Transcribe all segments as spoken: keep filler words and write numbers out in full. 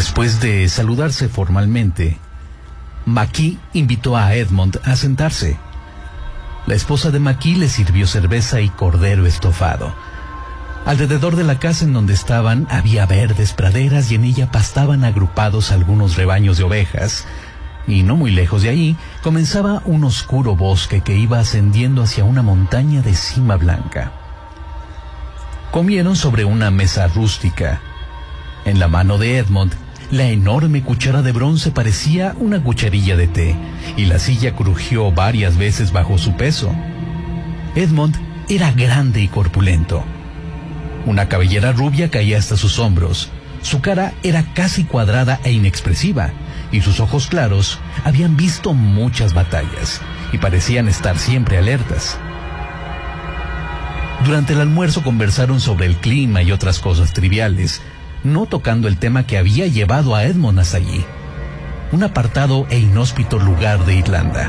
Después de saludarse formalmente, McKee invitó a Edmond a sentarse. La esposa de McKee le sirvió cerveza y cordero estofado. Alrededor de la casa en donde estaban había verdes praderas y en ella pastaban agrupados algunos rebaños de ovejas, y no muy lejos de ahí comenzaba un oscuro bosque que iba ascendiendo hacia una montaña de cima blanca. Comieron sobre una mesa rústica. En la mano de Edmond, la enorme cuchara de bronce parecía una cucharilla de té, y la silla crujió varias veces bajo su peso. Edmond era grande y corpulento. Una cabellera rubia caía hasta sus hombros. Su cara era casi cuadrada e inexpresiva, y sus ojos claros habían visto muchas batallas, y parecían estar siempre alertas. Durante el almuerzo conversaron sobre el clima y otras cosas triviales, no tocando el tema que había llevado a Edmond hasta allí, un apartado e inhóspito lugar de Irlanda.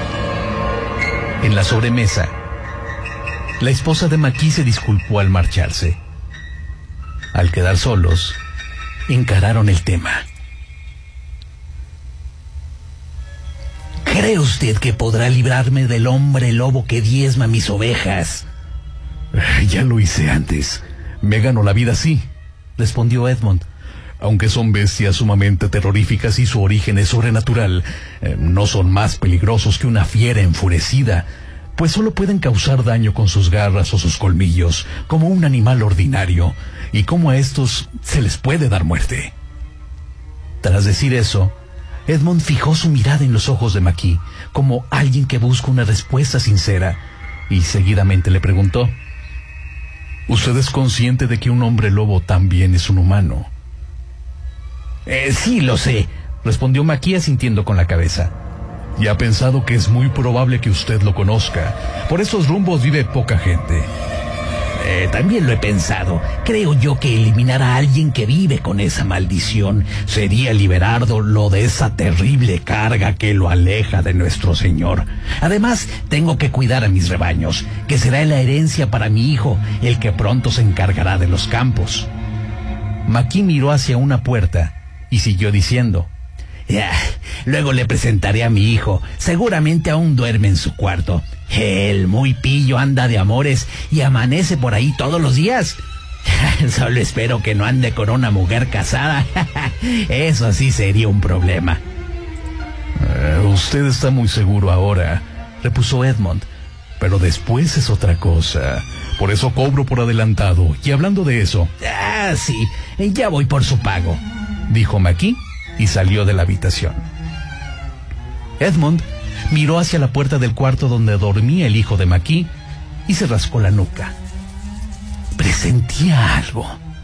En la sobremesa, la esposa de McKee se disculpó al marcharse. Al quedar solos, encararon el tema. ¿Cree usted que podrá librarme del hombre lobo que diezma mis ovejas? Ya lo hice antes. Me ganó la vida así, respondió Edmond. Aunque son bestias sumamente terroríficas y su origen es sobrenatural, eh, no son más peligrosos que una fiera enfurecida, pues solo pueden causar daño con sus garras o sus colmillos, como un animal ordinario, y como a estos se les puede dar muerte. Tras decir eso, Edmond fijó su mirada en los ojos de McKee, como alguien que busca una respuesta sincera, y seguidamente le preguntó: ¿Usted es consciente de que un hombre lobo también es un humano? Eh, sí, lo sé, respondió McKee asintiendo con la cabeza. Y ha pensado que es muy probable que usted lo conozca. Por esos rumbos vive poca gente. Eh, también lo he pensado. Creo yo que eliminar a alguien que vive con esa maldición sería liberarlo de esa terrible carga que lo aleja de nuestro Señor. Además, tengo que cuidar a mis rebaños, que será la herencia para mi hijo, el que pronto se encargará de los campos. McKee miró hacia una puerta y siguió diciendo: Ya, luego le presentaré a mi hijo. Seguramente aún duerme en su cuarto. El muy pillo anda de amores y amanece por ahí todos los días. Solo espero que no ande con una mujer casada. Eso sí sería un problema. Uh, usted está muy seguro ahora, repuso Edmond, pero después es otra cosa. Por eso cobro por adelantado. Y hablando de eso... Ah, sí, ya voy por su pago, dijo McKee, y salió de la habitación. Edmond miró hacia la puerta del cuarto donde dormía el hijo de McKee y se rascó la nuca. Presentía algo.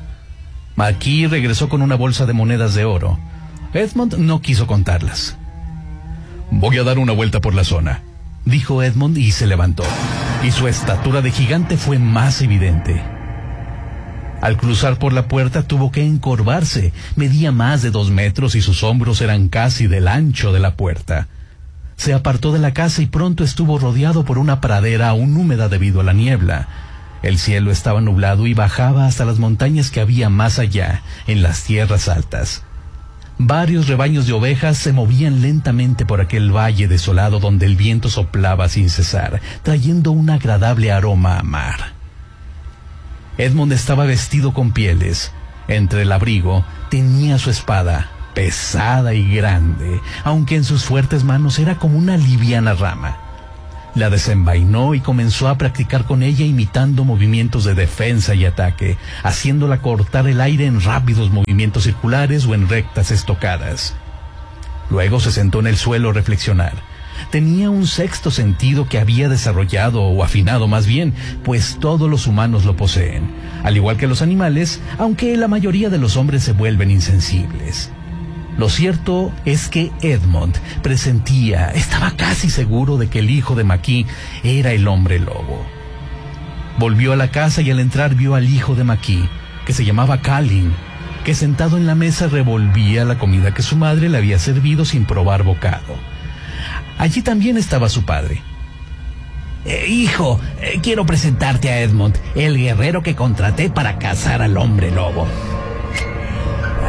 McKee regresó con una bolsa de monedas de oro. Edmond no quiso contarlas. Voy a dar una vuelta por la zona, dijo Edmond, y se levantó, y su estatura de gigante fue más evidente. Al cruzar por la puerta tuvo que encorvarse. Medía más de dos metros y sus hombros eran casi del ancho de la puerta. Se apartó de la casa y pronto estuvo rodeado por una pradera aún húmeda debido a la niebla. El cielo estaba nublado y bajaba hasta las montañas que había más allá, en las tierras altas. Varios rebaños de ovejas se movían lentamente por aquel valle desolado donde el viento soplaba sin cesar, trayendo un agradable aroma a mar. Edmond estaba vestido con pieles. Entre el abrigo tenía su espada, pesada y grande, aunque en sus fuertes manos era como una liviana rama. La desenvainó y comenzó a practicar con ella imitando movimientos de defensa y ataque, haciéndola cortar el aire en rápidos movimientos circulares o en rectas estocadas. Luego se sentó en el suelo a reflexionar. Tenía un sexto sentido que había desarrollado o afinado más bien, pues todos los humanos lo poseen, al igual que los animales, aunque la mayoría de los hombres se vuelven insensibles. Lo cierto es que Edmond presentía, estaba casi seguro de que el hijo de McKee era el hombre lobo. Volvió a la casa y al entrar vio al hijo de McKee, que se llamaba Calin, que sentado en la mesa revolvía la comida que su madre le había servido sin probar bocado. Allí también estaba su padre. Eh, hijo, eh, quiero presentarte a Edmond, el guerrero que contraté para cazar al hombre lobo. Ay,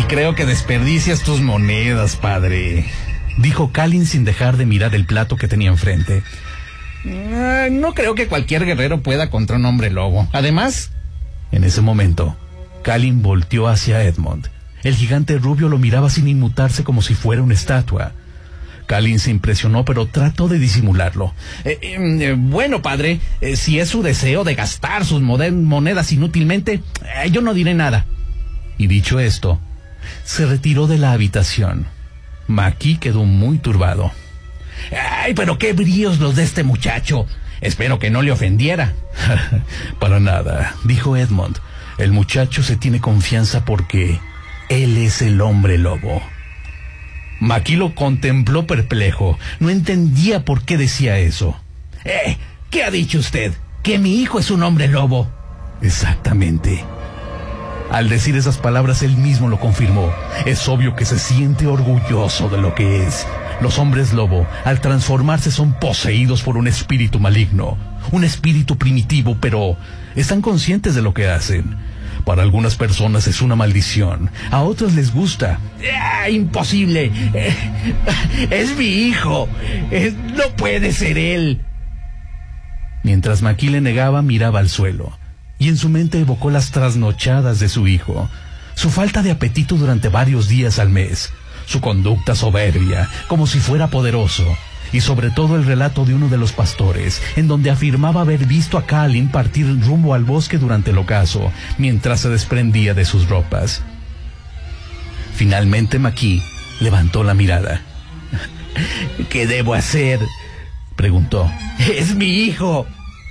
creo que desperdicias tus monedas, padre, dijo Kalin sin dejar de mirar el plato que tenía enfrente. No creo que cualquier guerrero pueda contra un hombre lobo. Además, en ese momento, Kalin volteó hacia Edmund. El gigante rubio lo miraba sin inmutarse como si fuera una estatua. Kalin se impresionó, pero trató de disimularlo. Eh, eh, bueno, padre, eh, si es su deseo de gastar sus monedas inútilmente, eh, yo no diré nada. Y dicho esto, se retiró de la habitación. Maki quedó muy turbado. ¡Ay, pero qué bríos los de este muchacho! Espero que no le ofendiera. Para nada, dijo Edmund. El muchacho se tiene confianza porque él es el hombre lobo. Maki lo contempló perplejo. No entendía por qué decía eso. Eh, ¿qué ha dicho usted? ¿Que mi hijo es un hombre lobo? Exactamente. Al decir esas palabras, él mismo lo confirmó. Es obvio que se siente orgulloso de lo que es. Los hombres lobo, al transformarse, son poseídos por un espíritu maligno. Un espíritu primitivo, pero están conscientes de lo que hacen. Para algunas personas es una maldición. A otras les gusta. ¡Ah, imposible! Eh, ¡Es mi hijo! Eh, ¡No puede ser él! Mientras Maki le negaba, miraba al suelo. Y en su mente evocó las trasnochadas de su hijo, su falta de apetito durante varios días al mes, su conducta soberbia, como si fuera poderoso, y sobre todo el relato de uno de los pastores, en donde afirmaba haber visto a Kalin partir rumbo al bosque durante el ocaso, mientras se desprendía de sus ropas. Finalmente Maki levantó la mirada. ¿Qué debo hacer?, preguntó. ¡Es mi hijo!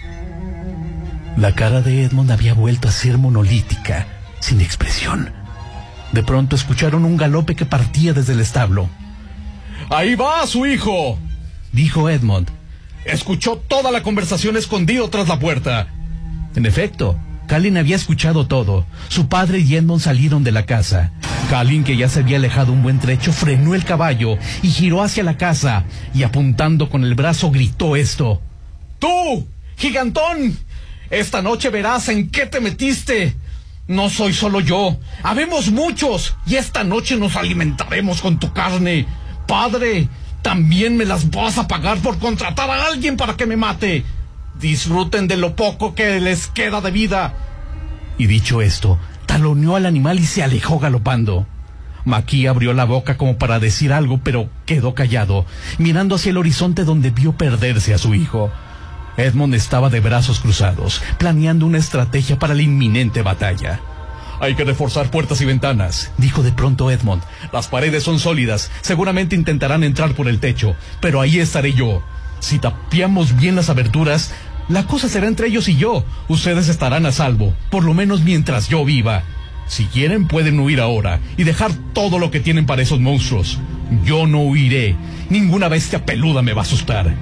La cara de Edmund había vuelto a ser monolítica, sin expresión. De pronto escucharon un galope que partía desde el establo. ¡Ahí va su hijo!, dijo Edmund. Escuchó toda la conversación escondido tras la puerta. En efecto, Kalin había escuchado todo. Su padre y Edmund salieron de la casa. Kalin, que ya se había alejado un buen trecho, frenó el caballo y giró hacia la casa, y apuntando con el brazo gritó esto. ¡Tú, gigantón! Esta noche verás en qué te metiste. No soy solo yo, habemos muchos, y esta noche nos alimentaremos con tu carne. Padre, también me las vas a pagar por contratar a alguien para que me mate. Disfruten de lo poco que les queda de vida. Y dicho esto, taloneó al animal y se alejó galopando. Maki abrió la boca como para decir algo, pero quedó callado, mirando hacia el horizonte donde vio perderse a su hijo. Edmund estaba de brazos cruzados, planeando una estrategia para la inminente batalla. Hay que reforzar puertas y ventanas, dijo de pronto Edmund. Las paredes son sólidas, seguramente intentarán entrar por el techo, pero ahí estaré yo. Si tapiamos bien las aberturas, la cosa será entre ellos y yo. Ustedes estarán a salvo, por lo menos mientras yo viva. Si quieren, pueden huir ahora y dejar todo lo que tienen para esos monstruos. Yo no huiré. Ninguna bestia peluda me va a asustar.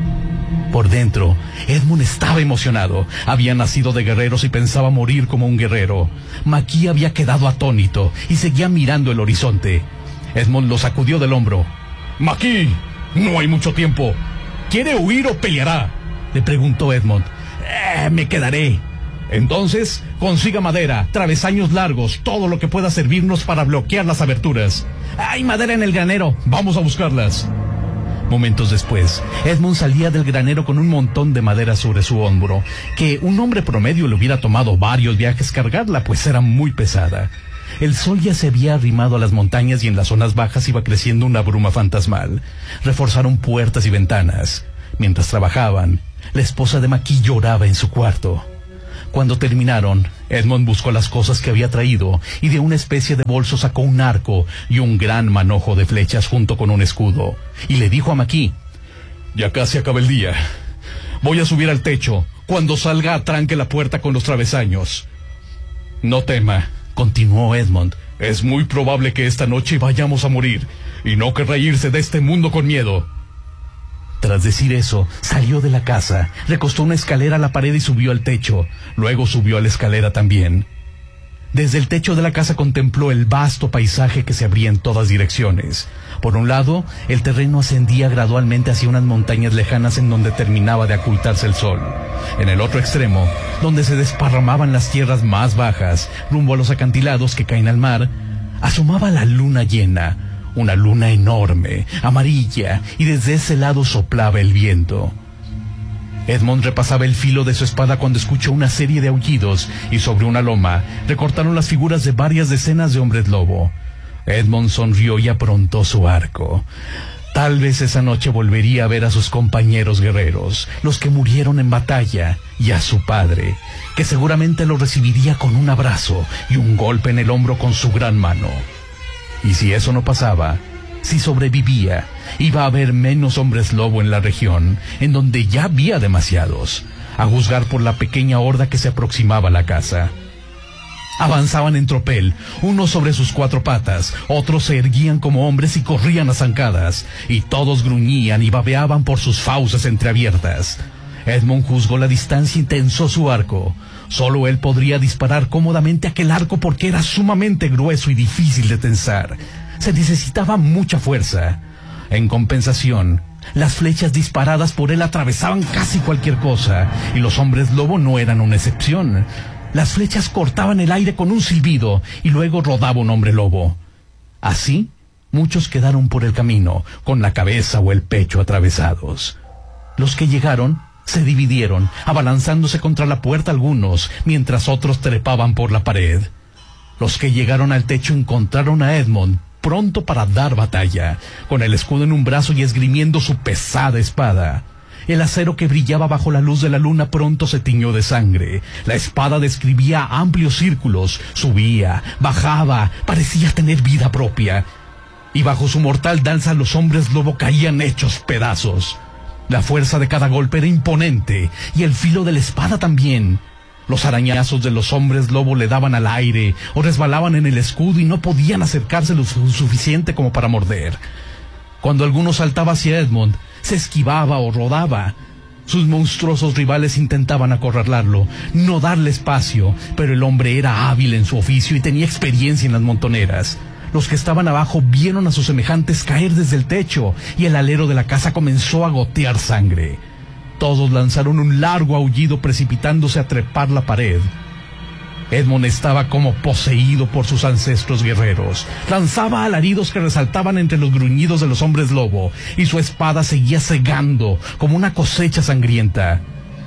Por dentro, Edmund estaba emocionado. Había nacido de guerreros y pensaba morir como un guerrero. Maki había quedado atónito y seguía mirando el horizonte. Edmund lo sacudió del hombro. Maki, no hay mucho tiempo. ¿Quiere huir o peleará?, le preguntó Edmund. Eh, me quedaré. Entonces, consiga madera, travesaños largos, todo lo que pueda servirnos para bloquear las aberturas. Hay madera en el granero, vamos a buscarlas. Momentos después, Edmund salía del granero con un montón de madera sobre su hombro, que un hombre promedio le hubiera tomado varios viajes cargarla, pues era muy pesada. El sol ya se había arrimado a las montañas y en las zonas bajas iba creciendo una bruma fantasmal. Reforzaron puertas y ventanas. Mientras trabajaban, la esposa de Maki lloraba en su cuarto. Cuando terminaron, Edmund buscó las cosas que había traído y de una especie de bolso sacó un arco y un gran manojo de flechas junto con un escudo. Y le dijo a Maki: ya casi acaba el día. Voy a subir al techo. Cuando salga, atranque la puerta con los travesaños. No tema, continuó Edmund. Es muy probable que esta noche vayamos a morir, y no querrá irse de este mundo con miedo. Tras decir eso, salió de la casa, recostó una escalera a la pared y subió al techo. Luego subió a la escalera también. Desde el techo de la casa contempló el vasto paisaje que se abría en todas direcciones. Por un lado, el terreno ascendía gradualmente hacia unas montañas lejanas en donde terminaba de ocultarse el sol. En el otro extremo, donde se desparramaban las tierras más bajas, rumbo a los acantilados que caen al mar, asomaba la luna llena, una luna enorme, amarilla, y desde ese lado soplaba el viento. Edmond repasaba el filo de su espada cuando escuchó una serie de aullidos y sobre una loma recortaron las figuras de varias decenas de hombres lobo. Edmond sonrió y aprontó su arco. Tal vez esa noche volvería a ver a sus compañeros guerreros, los que murieron en batalla, y a su padre, que seguramente lo recibiría con un abrazo y un golpe en el hombro con su gran mano. Y si eso no pasaba, si sobrevivía, iba a haber menos hombres lobo en la región, en donde ya había demasiados, a juzgar por la pequeña horda que se aproximaba a la casa. Avanzaban en tropel, unos sobre sus cuatro patas, otros se erguían como hombres y corrían a zancadas, y todos gruñían y babeaban por sus fauces entreabiertas. Edmond juzgó la distancia y tensó su arco. Solo él podría disparar cómodamente aquel arco porque era sumamente grueso y difícil de tensar. Se necesitaba mucha fuerza. En compensación, las flechas disparadas por él atravesaban casi cualquier cosa, y los hombres lobo no eran una excepción. Las flechas cortaban el aire con un silbido, y luego rodaba un hombre lobo. Así, muchos quedaron por el camino, con la cabeza o el pecho atravesados. Los que llegaron se dividieron, abalanzándose contra la puerta algunos, mientras otros trepaban por la pared. Los que llegaron al techo encontraron a Edmond, pronto para dar batalla, con el escudo en un brazo y esgrimiendo su pesada espada. El acero que brillaba bajo la luz de la luna pronto se tiñó de sangre. La espada describía amplios círculos, subía, bajaba, parecía tener vida propia. Y bajo su mortal danza los hombres lobo caían hechos pedazos. La fuerza de cada golpe era imponente, y el filo de la espada también. Los arañazos de los hombres lobo le daban al aire o resbalaban en el escudo y no podían acercarse lo suficiente como para morder. Cuando alguno saltaba hacia Edmond, se esquivaba o rodaba. Sus monstruosos rivales intentaban acorralarlo, no darle espacio, pero el hombre era hábil en su oficio y tenía experiencia en las montoneras. Los que estaban abajo vieron a sus semejantes caer desde el techo y el alero de la casa comenzó a gotear sangre. Todos lanzaron un largo aullido precipitándose a trepar la pared. Edmond estaba como poseído por sus ancestros guerreros. Lanzaba alaridos que resaltaban entre los gruñidos de los hombres lobo, y su espada seguía cegando como una cosecha sangrienta.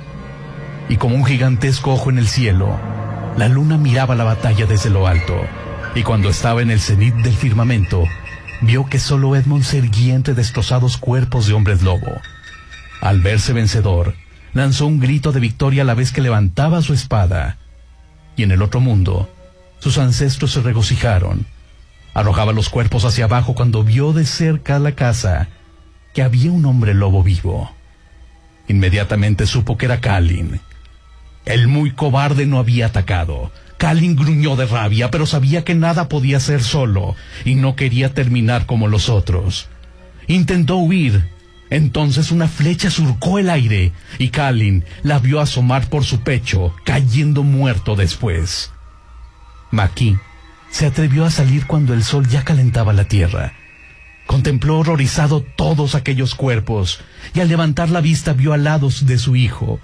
Y como un gigantesco ojo en el cielo, la luna miraba la batalla desde lo alto, y cuando estaba en el cenit del firmamento, vio que solo Edmond se erguía entre destrozados cuerpos de hombres lobo. Al verse vencedor, lanzó un grito de victoria a la vez que levantaba su espada. Y en el otro mundo, sus ancestros se regocijaron. Arrojaba los cuerpos hacia abajo cuando vio de cerca la casa que había un hombre lobo vivo. Inmediatamente supo que era Kalin. El muy cobarde no había atacado. Kalin gruñó de rabia, pero sabía que nada podía hacer solo, y no quería terminar como los otros. Intentó huir. Entonces una flecha surcó el aire, y Kalin la vio asomar por su pecho, cayendo muerto después. Maki se atrevió a salir cuando el sol ya calentaba la tierra. Contempló horrorizado todos aquellos cuerpos, y al levantar la vista vio al lado de su hijo.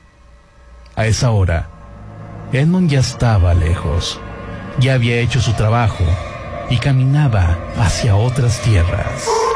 A esa hora, Edmond ya estaba lejos, ya había hecho su trabajo, y caminaba hacia otras tierras.